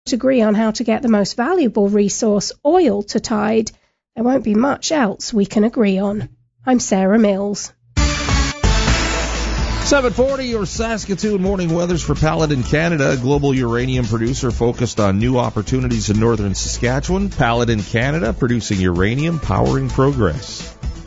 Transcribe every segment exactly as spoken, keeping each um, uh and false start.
agree on how to get the most valuable resource, oil, to Tide, there won't be much else we can agree on. I'm Sarah Mills. seven forty, your Saskatoon morning weathers for Paladin Canada, a global uranium producer focused on new opportunities in northern Saskatchewan. Paladin Canada, producing uranium, powering progress.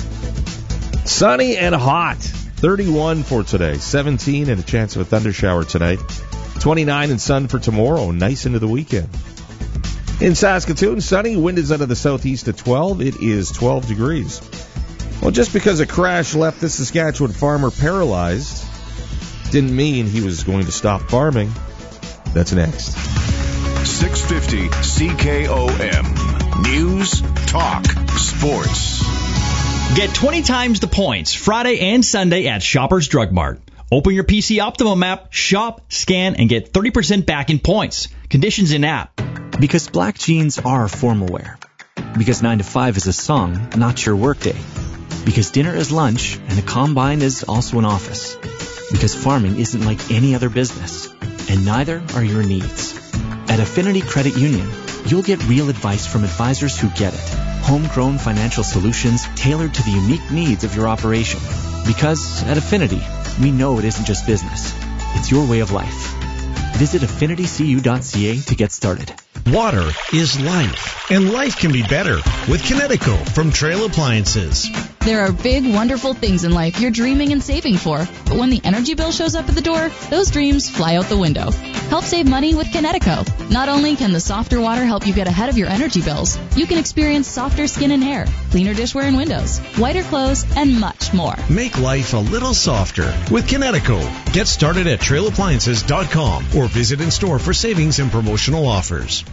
Sunny and hot. thirty-one for today. seventeen and a chance of a thunder shower tonight. twenty-nine and sun for tomorrow. Nice into the weekend. In Saskatoon, sunny. Wind is out of the southeast at twelve. It is twelve degrees. Well, just because a crash left the Saskatchewan farmer paralyzed didn't mean he was going to stop farming. That's next. six fifty C K O M. News, talk, sports. Get twenty times the points Friday and Sunday at Shoppers Drug Mart. Open your P C Optimum app, shop, scan, and get thirty percent back in points. Conditions in app. Because black jeans are formal wear. Because nine to five is a song, not your workday. Because dinner is lunch, and the combine is also an office. Because farming isn't like any other business. And neither are your needs. At Affinity Credit Union, you'll get real advice from advisors who get it. Homegrown financial solutions tailored to the unique needs of your operation. Because at Affinity, we know it isn't just business. It's your way of life. Visit affinity c u dot c a to get started. Water is life, and life can be better with Kinetico from Trail Appliances. There are big, wonderful things in life you're dreaming and saving for, but when the energy bill shows up at the door, those dreams fly out the window. Help save money with Kinetico. Not only can the softer water help you get ahead of your energy bills, you can experience softer skin and hair, cleaner dishware and windows, whiter clothes, and much more. Make life a little softer with Kinetico. Get started at trail appliances dot com or visit in store for savings and promotional offers.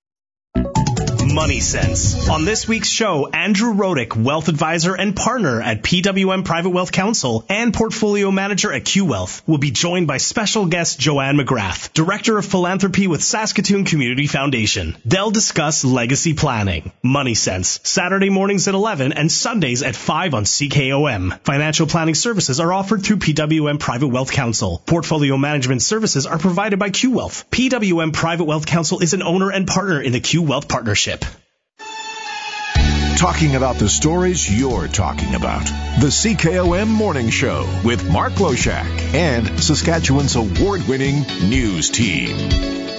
Money Sense. On this week's show, Andrew Rodick, wealth advisor and partner at P W M Private Wealth Counsel and portfolio manager at Q Wealth, will be joined by special guest Joanne McGrath, director of philanthropy with Saskatoon Community Foundation. They'll discuss legacy planning. Money Sense, Saturday mornings at eleven and Sundays at five on C K O M. Financial planning services are offered through P W M Private Wealth Counsel. Portfolio management services are provided by Q Wealth. P W M Private Wealth Counsel is an owner and partner in the Q Wealth Partnership. Talking about the stories you're talking about. The C K O M Morning Show with Mark Loshak and Saskatchewan's award-winning news team.